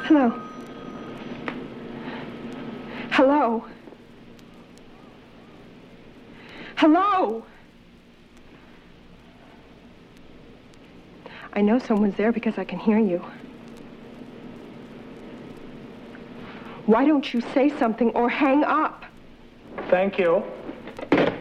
Hello? Hello? Hello? I know someone's there because I can hear you. Why don't you say something or hang up? Thank you.